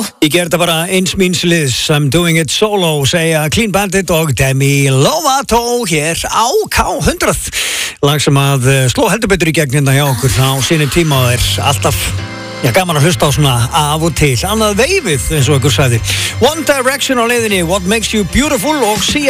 Ég ger þetta bara eins míns liðs, I'm doing it solo, segja Clean Bandit og Demi Lovato hér á K100. Lag sem að sló heldur betur í gegn hérna hjá okkur á sínum tíma og alltaf gaman að hlusta á svona af og til. Annað veifið, eins og ykkur sagði. One Direction á leiðinni, What Makes You Beautiful og Sia